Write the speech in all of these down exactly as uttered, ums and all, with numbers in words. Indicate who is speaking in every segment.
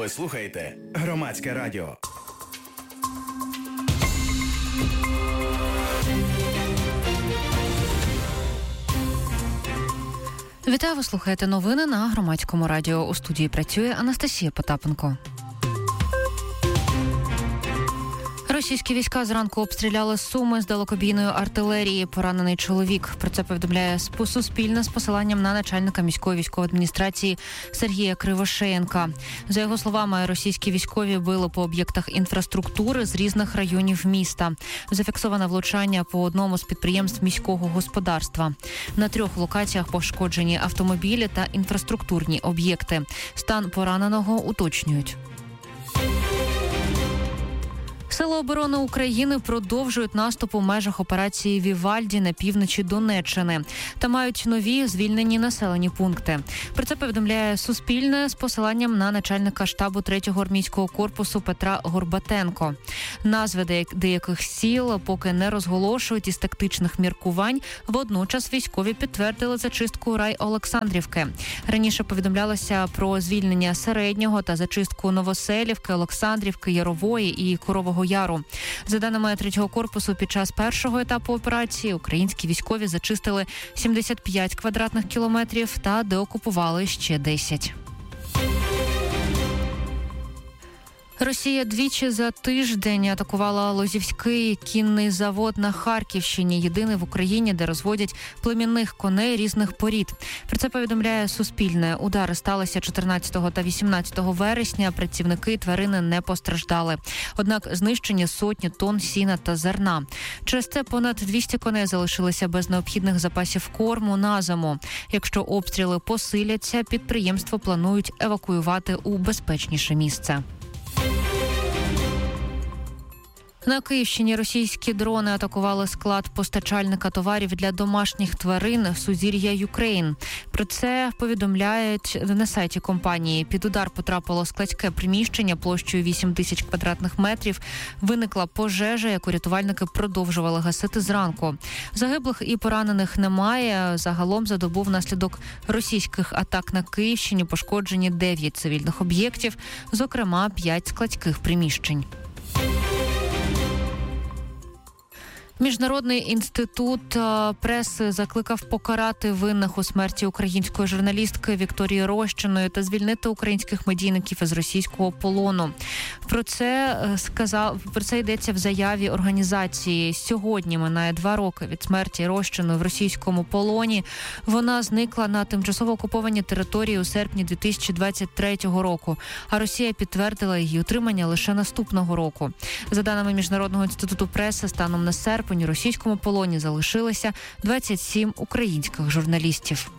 Speaker 1: Ви слухаєте Громадське радіо.
Speaker 2: Вітаю, ви слухаєте новини на Громадському радіо. У студії працює Анастасія Потапенко. Російські війська зранку обстріляли Суми з далекобійної артилерії. Поранений чоловік. Про це повідомляє Суспільне з посиланням на начальника міської військової адміністрації Сергія Кривошеєнка. За його словами, російські військові били по об'єктах інфраструктури з різних районів міста. Зафіксоване влучання по одному з підприємств міського господарства. На трьох локаціях пошкоджені автомобілі та інфраструктурні об'єкти. Стан пораненого уточнюють. Сили оборони України продовжують наступ у межах операції «Вівальді» на півночі Донеччини та мають нові звільнені населені пункти. Про це повідомляє Суспільне з посиланням на начальника штабу третього армійського корпусу Петра Горбатенко. Назви деяких сіл поки не розголошують із тактичних міркувань. Водночас військові підтвердили зачистку райолександрівки. Раніше повідомлялося про звільнення Середнього та зачистку Новоселівки, Олександрівки, Ярової і Корового Яру. За даними третього корпусу, під час першого етапу операції українські військові зачистили сімдесят п'ять квадратних кілометрів та деокупували ще десять. Росія двічі за тиждень атакувала Лозівський кінний завод на Харківщині, єдиний в Україні, де розводять племінних коней різних порід. Про це повідомляє Суспільне. Удари сталися чотирнадцятого та вісімнадцятого вересня, працівники тварини не постраждали. Однак знищені сотні тонн сіна та зерна. Через це понад двісті коней залишилися без необхідних запасів корму на зиму. Якщо обстріли посиляться, підприємство планують евакуювати у безпечніше місце. На Київщині російські дрони атакували склад постачальника товарів для домашніх тварин Сузір'я Юкрейн. Про це повідомляють на сайті компанії. Під удар потрапило складське приміщення площею вісім тисяч квадратних метрів. Виникла пожежа, яку рятувальники продовжували гасити зранку. Загиблих і поранених немає. Загалом за добу внаслідок російських атак на Київщині пошкоджені дев'ять цивільних об'єктів, зокрема п'ять складських приміщень. Міжнародний інститут преси закликав покарати винних у смерті української журналістки Вікторії Рощиної та звільнити українських медійників із російського полону. Про це сказав, про це йдеться в заяві організації. Сьогодні минає два роки від смерті Рощиної в російському полоні. Вона зникла на тимчасово окупованій території у серпні дві тисячі двадцять третього року, а Росія підтвердила її утримання лише наступного року. За даними Міжнародного інституту преси, станом на серпень у російському полоні залишилося двадцять сім українських журналістів.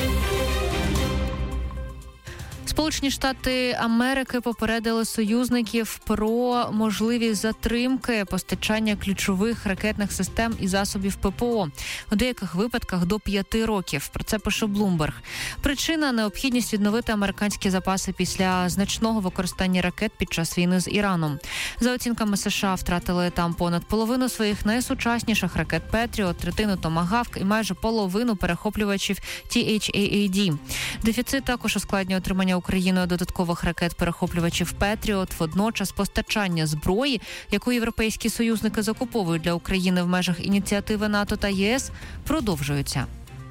Speaker 2: Сполучені Штати Америки попередили союзників про можливість затримки постачання ключових ракетних систем і засобів ППО. У деяких випадках до п'яти років. Про це пише Bloomberg. Причина – необхідність відновити американські запаси після значного використання ракет під час війни з Іраном. За оцінками США, втратили там понад половину своїх найсучасніших ракет Петріот, третину Томагавк і майже половину перехоплювачів Ті Ейч Ей Ей Ді. Дефіцит також ускладнює отримання Україною додаткових ракет-перехоплювачів Петріот. Водночас постачання зброї, яку європейські союзники закуповують для України в межах ініціативи НАТО та ЄС, продовжуються.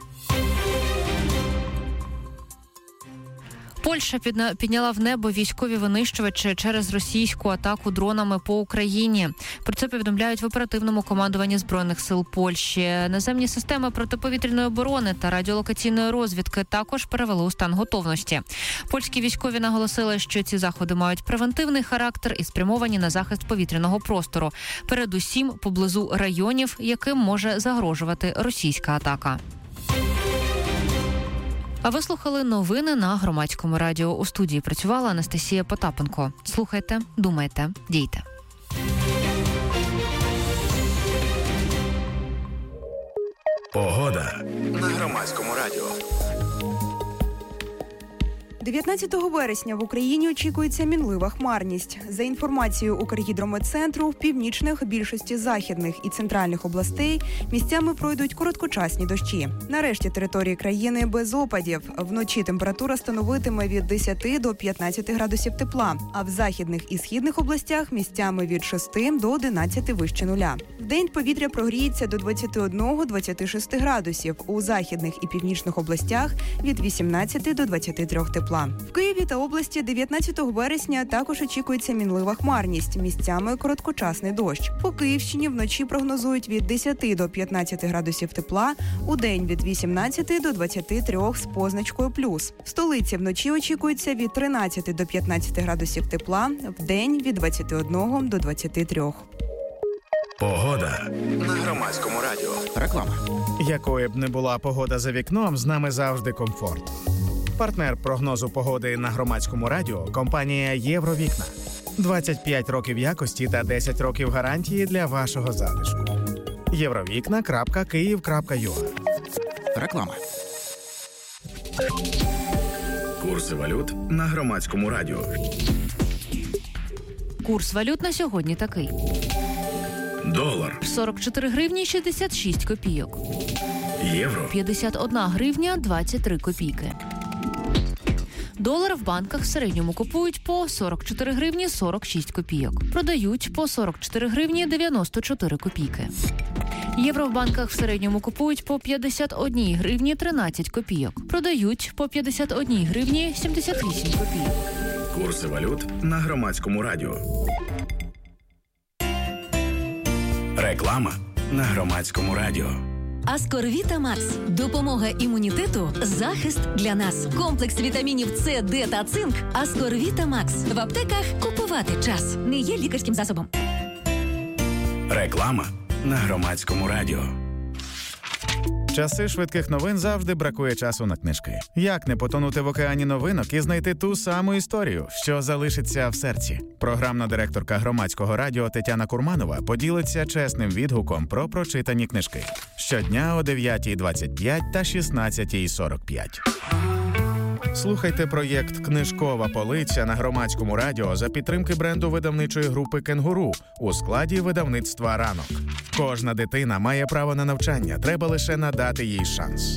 Speaker 2: Польща підняла в небо військові винищувачі через російську атаку дронами по Україні. Про це повідомляють в оперативному командуванні Збройних сил Польщі. Наземні системи протиповітряної оборони та радіолокаційної розвідки також перевели у стан готовності. Польські військові наголосили, що ці заходи мають превентивний характер і спрямовані на захист повітряного простору, передусім поблизу районів, яким може загрожувати російська атака. А ви слухали новини на Громадському радіо. У студії працювала Анастасія Потапенко. Слухайте, думайте, дійте.
Speaker 1: Погода на Громадському радіо.
Speaker 3: дев'ятнадцятого вересня в Україні очікується мінлива хмарність. За інформацією Укргідрометцентру, в північних, більшості західних і центральних областей місцями пройдуть короткочасні дощі. Нарешті території країни без опадів. Вночі температура становитиме від десяти до п'ятнадцяти градусів тепла, а в західних і східних областях місцями від шести до одинадцяти вище нуля. Вдень повітря прогріється до двадцяти одного - двадцяти шести градусів, у західних і північних областях від вісімнадцяти до двадцяти трьох тепла. В Києві та області дев'ятнадцятого вересня також очікується мінлива хмарність, місцями короткочасний дощ. По Київщині вночі прогнозують від десяти до п'ятнадцяти градусів тепла, удень від вісімнадцяти до двадцяти трьох з позначкою плюс. В столиці вночі очікується від тринадцяти до п'ятнадцяти градусів тепла, вдень від двадцяти одного до двадцяти трьох.
Speaker 1: Погода на Громадському радіо.
Speaker 4: Реклама.
Speaker 5: Якою б не була погода за вікном, з нами завжди комфорт. Партнер прогнозу погоди на Громадському радіо – компанія «Євровікна». двадцять п'ять років якості та десять років гарантії для вашого затишку. євровікна крапка київ крапка ю а.
Speaker 4: Реклама.
Speaker 1: Курси валют на Громадському радіо.
Speaker 2: Курс валют на сьогодні такий.
Speaker 1: Долар
Speaker 2: сорок чотири гривні шістдесят шість копійок.
Speaker 1: Євро
Speaker 2: п'ятдесят одна гривня двадцять три копійки. Долар в банках в середньому купують по сорок чотири гривні сорок шість копійок. Продають по сорок чотири гривні дев'яносто чотири копійки. Євро в банках в середньому купують по п'ятдесят одна гривні тринадцять копійок. Продають по п'ятдесят одна гривні сімдесят вісім копійок.
Speaker 1: Курси валют на Громадському радіо. Реклама на Громадському радіо.
Speaker 6: Аскорвіта Макс. Допомога імунітету, захист для нас. Комплекс вітамінів С, Д та цинк. Аскорвіта Макс. В аптеках купувати час. Не є лікарським засобом.
Speaker 1: Реклама на Громадському радіо.
Speaker 5: Часи швидких новин завжди бракує часу на книжки. Як не потонути в океані новинок і знайти ту саму історію, що залишиться в серці? Програмна директорка Громадського радіо Тетяна Курманова поділиться чесним відгуком про прочитані книжки. Щодня о дев'ятій двадцять п'ять та шістнадцятій сорок п'ять. Слухайте проєкт «Книжкова полиця» на Громадському радіо за підтримки бренду видавничої групи «Кенгуру» у складі видавництва «Ранок». Кожна дитина має право на навчання, треба лише надати їй шанс.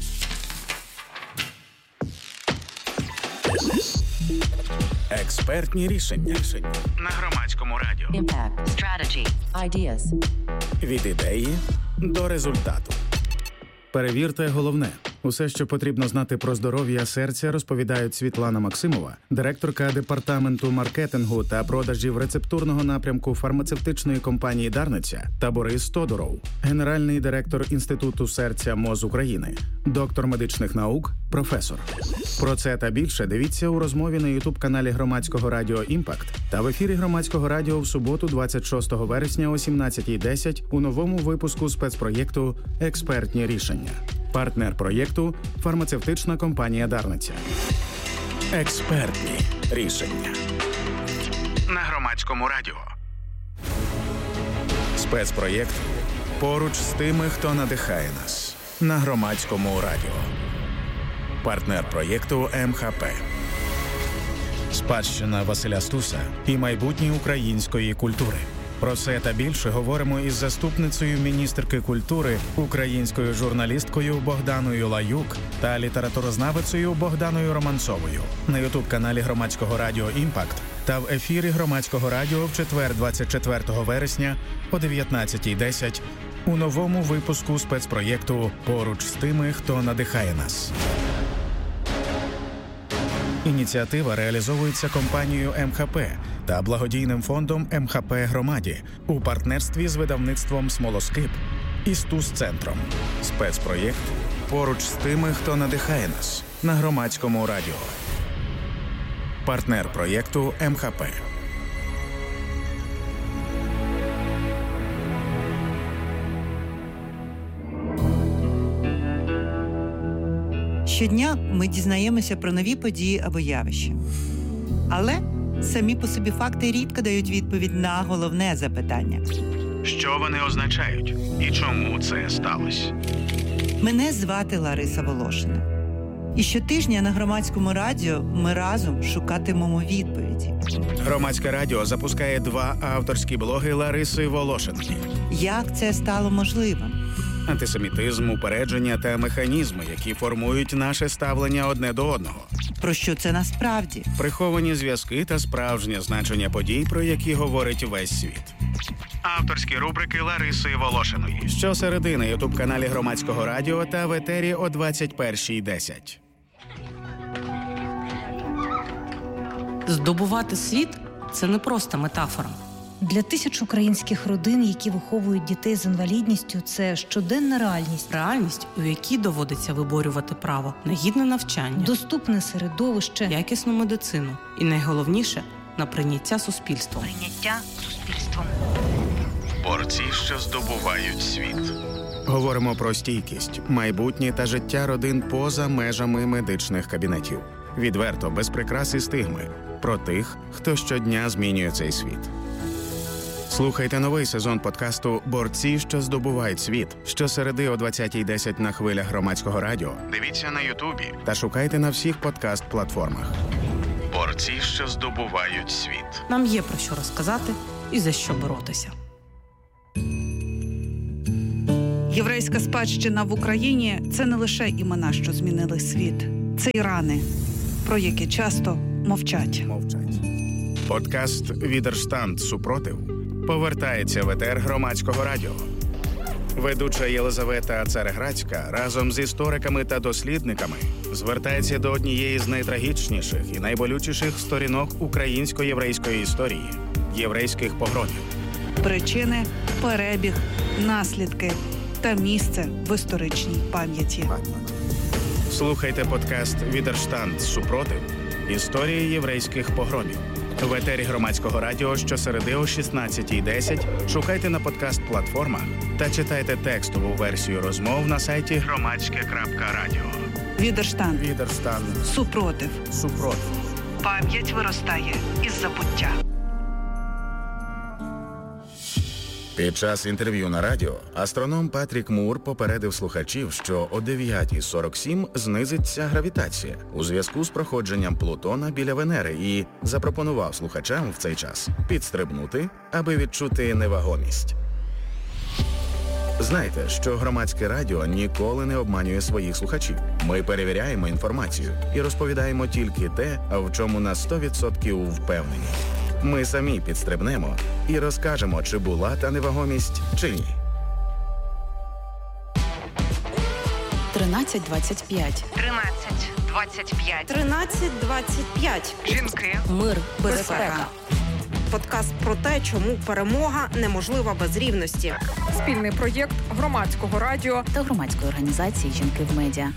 Speaker 5: Експертні рішення на Громадському радіо.
Speaker 7: Impact, strategy, ideas.
Speaker 5: Від ідеї до результату. Перевірте головне. Усе, що потрібно знати про здоров'я серця, розповідають Світлана Максимова, директорка департаменту маркетингу та продажів рецептурного напрямку фармацевтичної компанії «Дарниця», та Борис Тодуров, генеральний директор Інституту серця МОЗ України, доктор медичних наук, професор. Про це та більше дивіться у розмові на ютуб-каналі Громадського радіо «Імпакт» та в ефірі Громадського радіо в суботу двадцять шостого вересня о сімнадцятій десять у новому випуску спецпроєкту «Експертні рішення». Партнер проєкту – фармацевтична компанія «Дарниця». Експертні рішення на Громадському радіо. Спецпроєкт «Поруч з тими, хто надихає нас» на Громадському радіо. Партнер проєкту ем ха пе. Спадщина Василя Стуса і майбутнє української культури. Про це та більше говоримо із заступницею міністерки культури, українською журналісткою Богданою Лаюк та літературознавицею Богданою Романцовою на ютуб-каналі Громадського радіо «Імпакт» та в ефірі Громадського радіо в четвер двадцять четвертого вересня о дев'ятнадцятій десять у новому випуску спецпроєкту «Поруч з тими, хто надихає нас». Ініціатива реалізовується компанією ем ха пе та благодійним фондом ем ха пе «Громаді» у партнерстві з видавництвом «Смолоскип» і «Стус-центром». Спецпроєкт «Поруч з тими, хто надихає нас» на Громадському радіо. Партнер проєкту ем ха пе.
Speaker 8: Щодня ми дізнаємося про нові події або явища. Але самі по собі факти рідко дають відповідь на головне запитання.
Speaker 5: Що вони означають? І чому це сталося?
Speaker 8: Мене звати Лариса Волошина. І щотижня на Громадському радіо ми разом шукатимемо відповіді.
Speaker 5: Громадське радіо запускає два авторські блоги Лариси Волошиної.
Speaker 8: Як це стало можливим?
Speaker 5: Антисемітизм, упередження та механізми, які формують наше ставлення одне до одного.
Speaker 8: Про що це насправді?
Speaker 5: Приховані зв'язки та справжнє значення подій, про які говорить весь світ. Авторські рубрики Лариси Волошиної. Щосереди на ютуб-каналі Громадського радіо та в етері о двадцять першій десять.
Speaker 4: Здобувати світ – це не просто метафора.
Speaker 9: Для тисяч українських родин, які виховують дітей з інвалідністю, це щоденна реальність.
Speaker 4: Реальність, у якій доводиться виборювати право на гідне навчання,
Speaker 9: доступне середовище,
Speaker 4: якісну медицину і, найголовніше, на прийняття суспільством.
Speaker 9: Прийняття суспільством.
Speaker 5: Борці, що здобувають світ. Говоримо про стійкість, майбутнє та життя родин поза межами медичних кабінетів. Відверто, без прикрас і стигми. Про тих, хто щодня змінює цей світ. Слухайте новий сезон подкасту «Борці, що здобувають світ» щосереди о двадцятій десять на хвилях Громадського радіо. Дивіться на Ютубі та шукайте на всіх подкаст-платформах. Борці, що здобувають світ.
Speaker 4: Нам є про що розказати і за що боротися.
Speaker 10: Єврейська спадщина в Україні – це не лише імена, що змінили світ. Це і рани, про які часто мовчать.
Speaker 5: Мовчать. Подкаст «Відерштанд. Супротив» повертається в етер Громадського радіо. Ведуча Єлизавета Цареградська разом з істориками та дослідниками звертається до однієї з найтрагічніших і найболючіших сторінок українсько-єврейської історії – єврейських погромів.
Speaker 10: Причини, перебіг, наслідки та місце в історичній пам'яті.
Speaker 5: Слухайте подкаст «Відерштанд. Супротив. Історії єврейських погромів». В етері Громадського радіо щосереди о шістнадцятій десять шукайте на подкаст-платформах та читайте текстову версію розмов на сайті громадське крапка радіо.
Speaker 10: Відерштанд.
Speaker 5: Відерштанд.
Speaker 10: Супротив.
Speaker 5: Супротив.
Speaker 10: Пам'ять виростає із забуття.
Speaker 5: Під час інтерв'ю на радіо астроном Патрік Мур попередив слухачів, що о дев'ята сорок сім знизиться гравітація у зв'язку з проходженням Плутона біля Венери і запропонував слухачам в цей час підстрибнути, аби відчути невагомість. Знайте, що Громадське радіо ніколи не обманює своїх слухачів. Ми перевіряємо інформацію і розповідаємо тільки те, в чому на сто відсотків впевнені. Ми самі підстрибнемо і розкажемо, чи була та невагомість, чи ні.
Speaker 11: тринадцять двадцять п'ять.
Speaker 12: тринадцять двадцять п'ять.
Speaker 11: тринадцять двадцять п'ять.
Speaker 12: Жінки.
Speaker 11: Мир. Безпека.
Speaker 12: Подкаст про те, чому перемога неможлива без рівності.
Speaker 13: Спільний проєкт Громадського радіо
Speaker 11: та громадської організації «Жінки в медіа».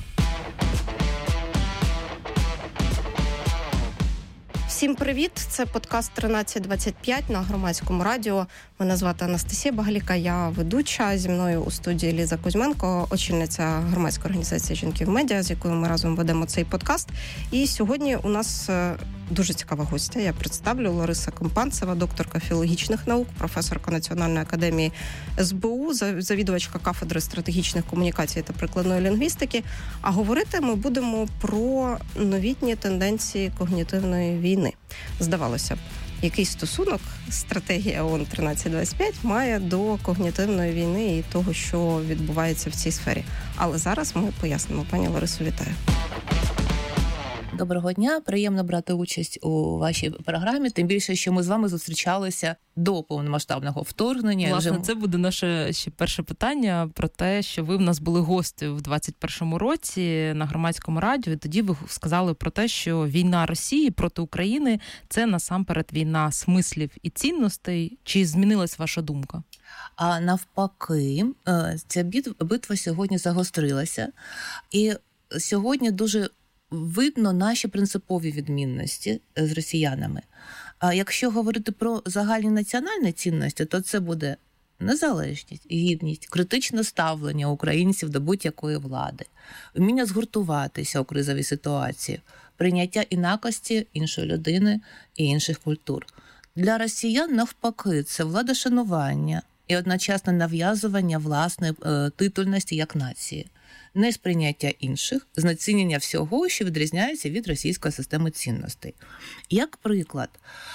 Speaker 14: Всім привіт! Це подкаст тринадцять двадцять п'ять на Громадському радіо. Мене звати Анастасія Багаліка, я ведуча. Зі мною у студії Ліза Кузьменко, очільниця громадської організації «Жінки в медіа», з якою ми разом ведемо цей подкаст. І сьогодні у нас дуже цікава гостя. Я представлю Лариса Компанцева, докторка філологічних наук, професорка Національної академії ес бе у, завідувачка кафедри стратегічних комунікацій та прикладної лінгвістики. А говорити ми будемо про новітні тенденції когнітивної війни. Здавалося б, який стосунок стратегія ООН тринадцять двадцять п'ять має до когнітивної війни і того, що відбувається в цій сфері. Але зараз ми пояснимо. Пані Ларисо, вітаю.
Speaker 15: Доброго дня, приємно брати участь у вашій програмі, тим більше, що ми з вами зустрічалися до повномасштабного вторгнення.
Speaker 16: Власне,
Speaker 15: Вже...
Speaker 16: це буде наше ще перше питання про те, що ви в нас були гості в двадцять першому році на Громадському радіо, і тоді ви сказали про те, що війна Росії проти України – це насамперед війна смислів і цінностей. Чи змінилась ваша думка?
Speaker 15: А навпаки, ця битва сьогодні загострилася, і сьогодні дуже видно наші принципові відмінності з росіянами. А якщо говорити про загальні національні цінності, то це буде незалежність, гідність, критичне ставлення українців до будь-якої влади, вміння згуртуватися у кризовій ситуації, прийняття інакості іншої людини і інших культур. Для росіян, навпаки, це владошанування і одночасне нав'язування власної е, титульності як нації. несприйняття інших, знецінення всього, що відрізняється від російської системи цінностей. Як приклад,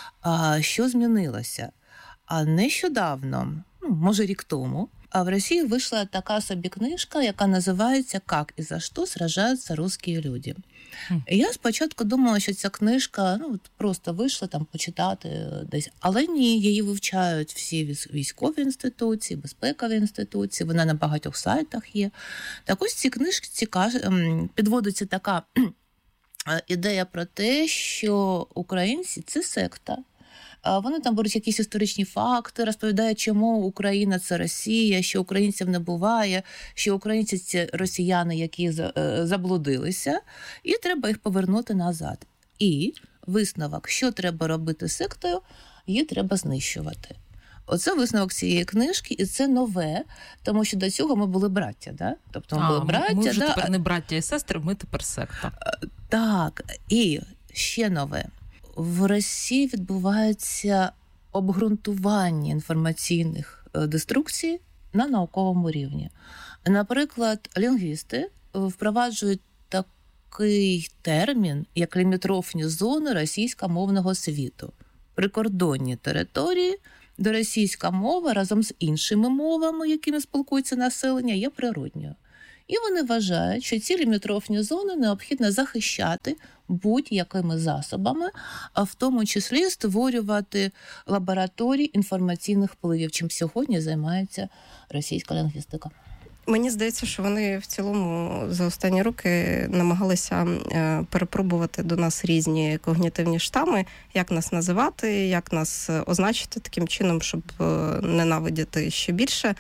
Speaker 15: що змінилося? Нещодавно, ну, може рік тому, а в Росії вийшла така собі книжка, яка називається «Как і за що сражаються русські люди». Mm. Я спочатку думала, що ця книжка ну, просто вийшла там почитати десь. Але ні, її вивчають всі військові інституції, безпекові інституції, вона на багатьох сайтах є. Так ось ці книжці підводиться така ідея про те, що українці – це секта. Вони там беруть якісь історичні факти, розповідають, чому Україна – це Росія, що українців не буває, що українці – це росіяни, які заблудилися, і треба їх повернути назад. І висновок, що треба робити з сектою, її треба знищувати. Оце висновок цієї книжки, і це нове, тому що до цього ми були браття, да? Тобто ми
Speaker 16: а,
Speaker 15: були браття,
Speaker 16: ми вже
Speaker 15: да?
Speaker 16: тепер не браття і сестри, ми тепер секта.
Speaker 15: Так, і ще нове. В Росії відбувається обґрунтування інформаційних деструкцій на науковому рівні. Наприклад, лінгвісти впроваджують такий термін, як лімітрофні зони російськомовного світу. Прикордонні території, де російська мова разом з іншими мовами, якими спілкується населення, є природньою. І вони вважають, що ці лімітрофні зони необхідно захищати будь-якими засобами, а в тому числі створювати лабораторії інформаційних впливів, чим сьогодні займається російська лінгвістика.
Speaker 14: Мені здається, що вони в цілому за останні роки намагалися перепробувати до нас різні когнітивні штами, як нас називати, як нас означити таким чином, щоб ненавидіти ще більше.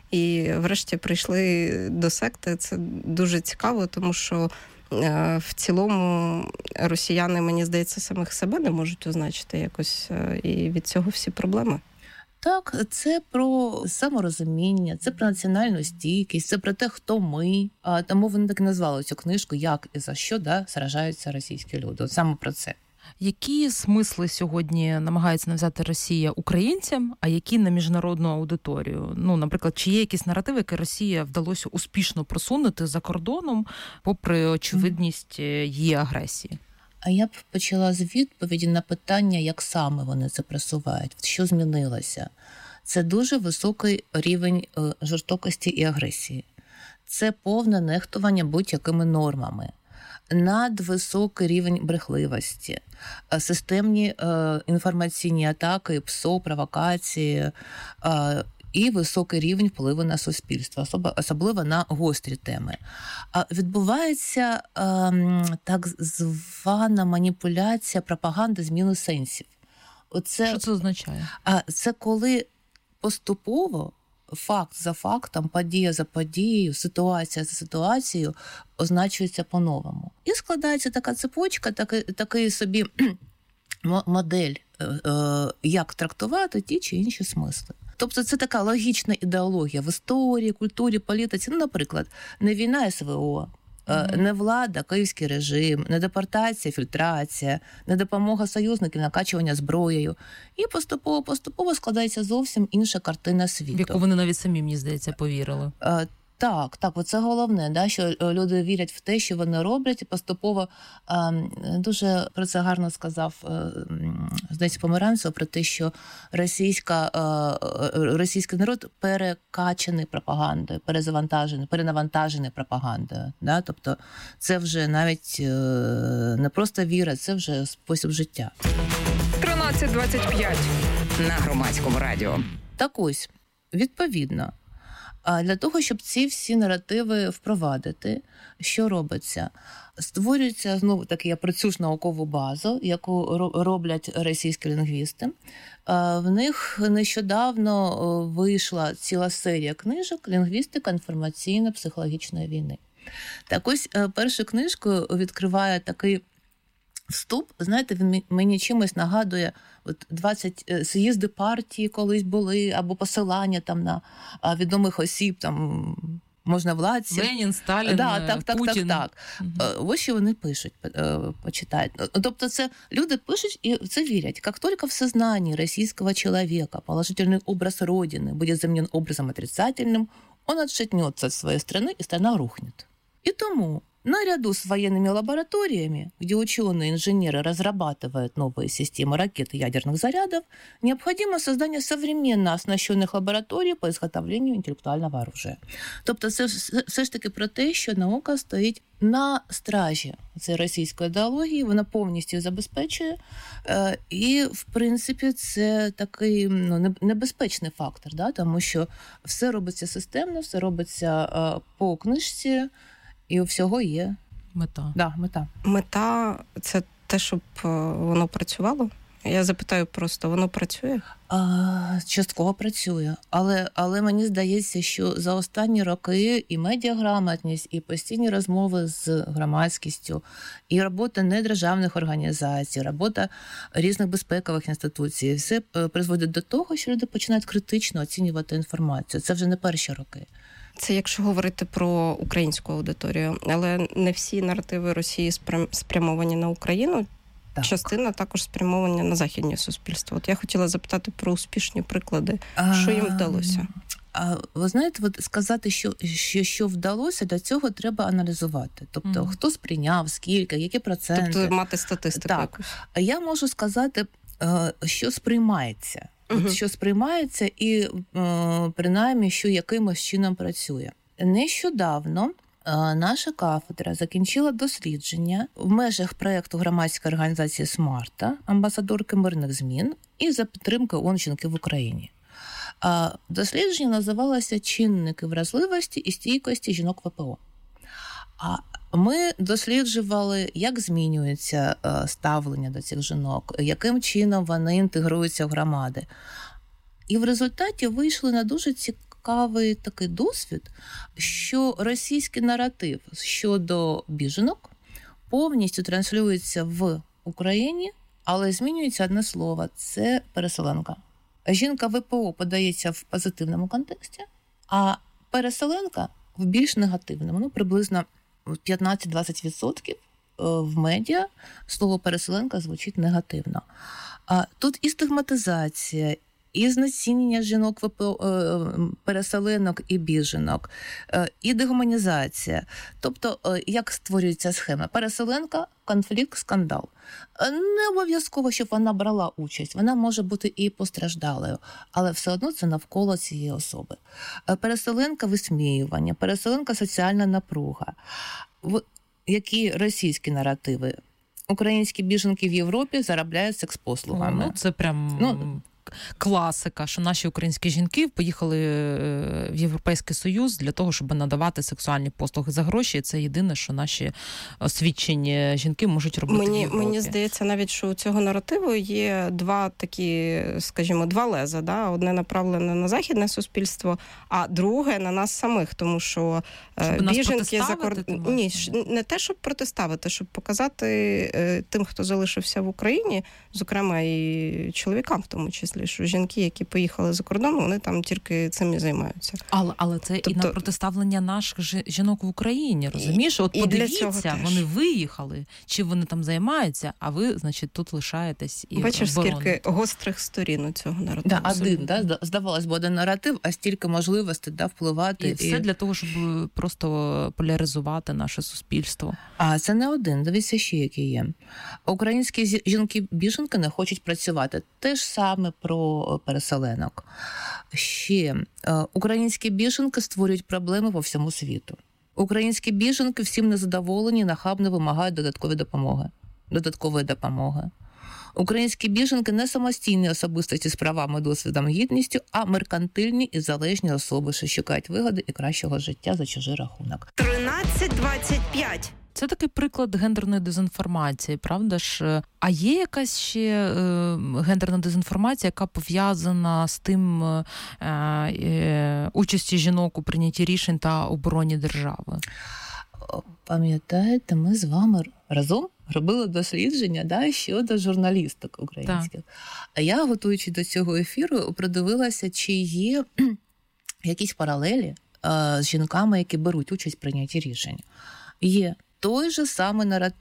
Speaker 14: І врешті прийшли до секти. Це дуже цікаво, тому що е, в цілому росіяни, мені здається, самих себе не можуть означити якось. Е, і від цього всі проблеми.
Speaker 15: Так, це про саморозуміння, це про національну стійкість, це про те, хто ми. А, тому вони так і назвали цю книжку «Як і за що да, сражаються російські люди». От саме про це.
Speaker 16: Які смисли сьогодні намагається нав'язати Росія українцям, а які на міжнародну аудиторію? Ну, наприклад, чи є якісь наративи, які Росія вдалося успішно просунути за кордоном, попри очевидність її агресії?
Speaker 15: А я б почала з відповіді на питання, як саме вони це просувають, що змінилося. Це дуже високий рівень жорстокості і агресії. Це повне нехтування будь-якими нормами. Надвисокий рівень брехливості, системні е, інформаційні атаки, ПСО, провокації е, і високий рівень впливу на суспільство, особ, особливо на гострі теми. А відбувається е, так звана маніпуляція пропаганди зміни сенсів. Оце,
Speaker 16: що це означає?
Speaker 15: А це коли поступово факт за фактом, подія за подією, ситуація за ситуацією означується по-новому. І складається така цепочка, такий, такий собі модель, як трактувати ті чи інші смисли. Тобто це така логічна ідеологія в історії, культурі, політиці. Ну, наприклад, не війна СВО, mm-hmm. не влада, київський режим, не депортація, фільтрація, не допомога союзників, накачування зброєю. І поступово-поступово складається зовсім інша картина світу.
Speaker 16: В яку вони навіть самі, мені здається, повірили.
Speaker 15: А, Так, так, оце головне, да, що люди вірять в те, що вони роблять, і поступово а, дуже про це гарно сказав, здається, Померанцев, про те, що російська, а, російський народ перекачаний пропагандою, перезавантажений, перенавантажений пропагандою. Да? Тобто це вже навіть не просто віра, це вже спосіб життя.
Speaker 13: тринадцять двадцять п'ять
Speaker 17: на Громадському радіо.
Speaker 15: Так ось, відповідно, а для того, щоб ці всі наративи впровадити, що робиться? Створюється, знову таки, я працюю ж наукову базу, яку роблять російські лінгвісти. В них нещодавно вийшла ціла серія книжок «Лінгвістика інформаційно-психологічної війни». Так ось першу книжку відкриває такий вступ, знаєте, він мені чимось нагадує от двадцять з'їзди партії колись були, або посилання там на відомих осіб, там можновладців.
Speaker 16: Ленін, Сталін,
Speaker 15: да, так, так,
Speaker 16: Путін.
Speaker 15: Так, так. Угу. Ось що вони пишуть, почитайте. Тобто це люди пишуть і в це вірять. Як тільки в сознании російського чоловіка положительний образ Родины буде замінен образом отрицательним, он отшатнется от своей страны, и страна рухнет. И тому наряду с военными лабораториями, где ученые-инженеры разрабатывают новые системы ракет и ядерных зарядов, необходимо создание современно оснащених лабораторій по изготовлению інтелектуального оружия. Тобто це все ж таки про те, що наука стоїть на стражі цієї російської ідеології, вона повністю забезпечує, і, в принципі, це такий ну, небезпечний фактор, да? Тому що все робиться системно, все робиться по книжці, і у всього є
Speaker 16: мета.
Speaker 15: Да, мета.
Speaker 14: Мета – це те, щоб воно працювало? Я запитаю просто, воно працює?
Speaker 15: А, частково працює. Але, але мені здається, що за останні роки і медіаграмотність, і постійні розмови з громадськістю, і робота недержавних організацій, робота різних безпекових інституцій, все призводить до того, що люди починають критично оцінювати інформацію. Це вже не перші роки.
Speaker 14: Це якщо говорити про українську аудиторію, але не всі наративи Росії спрямовані на Україну, так. Частина також спрямовані на західні суспільства. От я хотіла запитати про успішні приклади, а, що їм вдалося?
Speaker 15: А, ви знаєте, от сказати, що, що, що вдалося, для цього треба аналізувати. Тобто, mm-hmm. хто сприйняв, скільки, які проценти.
Speaker 14: Тобто мати статистику
Speaker 15: так.
Speaker 14: якусь.
Speaker 15: Я можу сказати, що сприймається. Uh-huh. Що сприймається і, принаймні, що якимось чином працює. Нещодавно наша кафедра закінчила дослідження в межах проєкту громадської організації «Смарта», амбасадорки мирних змін, і за підтримки ООН «Жінки в Україні». Дослідження називалося «Чинники вразливості і стійкості жінок ВПО». А ми досліджували, як змінюється ставлення до цих жінок, яким чином вони інтегруються в громади. І в результаті вийшли на дуже цікавий такий досвід, що російський наратив щодо біженок повністю транслюється в Україні, але змінюється одне слово – це переселенка. Жінка ВПО подається в позитивному контексті, а переселенка в більш негативному, ну, приблизно п'ятнадцять-двадцять відсотків в медіа слово «переселенка» звучить негативно. А тут і стигматизація, і знецінення жінок, переселенок і біженок, і дегуманізація. Тобто, як створюється схема? Переселенка, конфлікт, скандал. Не обов'язково, щоб вона брала участь. Вона може бути і постраждалою, але все одно це навколо цієї особи. Переселенка – висміювання, переселенка – соціальна напруга. Які російські наративи? Українські біженки в Європі заробляють секс-послугами.
Speaker 16: Ну, це прям... Ну, класика, що наші українські жінки поїхали в Європейський Союз для того, щоб надавати сексуальні послуги за гроші. І це єдине, що наші освічені жінки можуть робити
Speaker 14: мені,
Speaker 16: в Європі.
Speaker 14: Мені здається, навіть, що у цього наративу є два такі, скажімо, два леза. Да? Одне направлене на західне суспільство, а друге на нас самих, тому що щоб біженки за кордоном... Ні, не те, щоб протиставити, щоб показати тим, хто залишився в Україні, зокрема і чоловікам в тому числі, що жінки, які поїхали за кордон, вони там тільки цим і займаються.
Speaker 16: Але, але це тобто... і на протиставлення наших жінок в Україні, розумієш? От і подивіться, вони виїхали, чи вони там займаються, а ви, значить, тут лишаєтесь і
Speaker 14: бачиш,
Speaker 16: обороните.
Speaker 14: Скільки гострих сторін у цього наративу.
Speaker 15: Да, один, да, здавалось би, один наратив, а стільки можливостей да, впливати.
Speaker 16: І, і все для того, щоб просто поляризувати наше суспільство.
Speaker 15: А це не один, дивіться ще, які є. Українські жінки-біженки не хочуть працювати. Те ж саме про переселенок. Ще українські біженки створюють проблеми по всьому світу. Українські біженки всім незадоволені, нахабно вимагають додаткові допомоги. Додаткової допомоги. Українські біженки не самостійні особистості з правами, досвідом, гідністю, а меркантильні і залежні особи, що шукають вигоди і кращого життя за чужий рахунок.
Speaker 12: тринадцять двадцять п'ять.
Speaker 16: Це такий приклад гендерної дезінформації, правда ж? А є якась ще е, гендерна дезінформація, яка пов'язана з тим е, е, участі жінок у прийнятті рішень та обороні держави?
Speaker 15: Пам'ятаєте, ми з вами разом робили дослідження да, щодо журналісток українських. А я, готуючи до цього ефіру, продивилася, чи є якісь паралелі е, з жінками, які беруть участь в прийнятті рішень. Є той же самий наратив.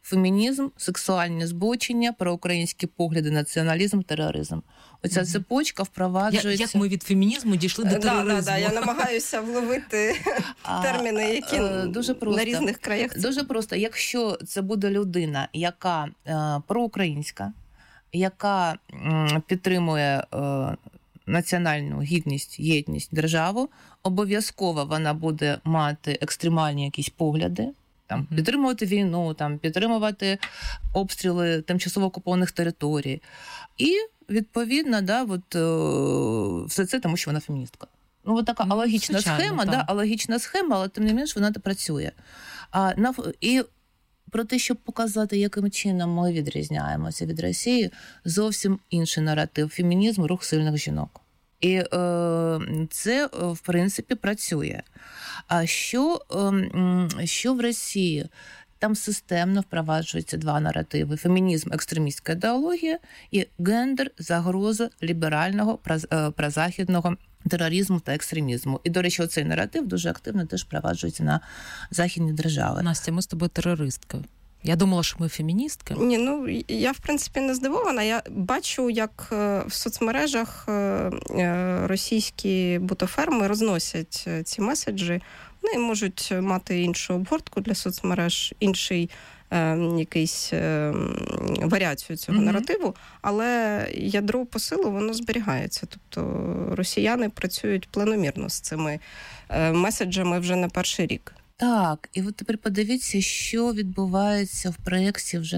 Speaker 15: фемінізм, сексуальне збочення, проукраїнські погляди, націоналізм, тероризм. Оця угу. цепочка впроваджується.
Speaker 16: Як, як ми від фемінізму дійшли до тероризму?
Speaker 14: Да, да, да. Я намагаюся вловити терміни, які а, дуже просто, на різних краях.
Speaker 15: Дуже просто. Якщо це буде людина, яка е, проукраїнська, яка е, підтримує е, національну гідність, єдність, державу, обов'язково вона буде мати екстремальні якісь погляди, там, mm-hmm. підтримувати війну, там, підтримувати обстріли тимчасово окупованих територій. І, відповідно, да, от, о, все це, тому що вона феміністка. Ну, от така mm, алогічна звичайно, схема, да, алогічна схема, але тим не менш вона працює. А, на, і про те, щоб показати, яким чином ми відрізняємося від Росії, зовсім інший наратив. Фемінізм – рух сильних жінок. І е, це, в принципі, працює. А що, е, що в Росії? Там системно впроваджуються два наративи. Фемінізм – екстремістська ідеологія і гендер – загроза ліберального, прозахідного тероризму та екстремізму. І, до речі, оцей наратив дуже активно теж впроваджується на західні держави.
Speaker 16: Настя, ми з тобою терористка. Я думала, що ми феміністки.
Speaker 14: Ні, ну, я, в принципі, не здивована. Я бачу, як в соцмережах російські бутоферми розносять ці меседжі. Вони можуть мати іншу обгортку для соцмереж, інший е, якийсь е, варіацію цього mm-hmm. наративу, але ядро посилу, воно зберігається. Тобто росіяни працюють планомірно з цими е, меседжами вже не перший рік.
Speaker 15: Так, і от тепер подивіться, що відбувається в проєкті вже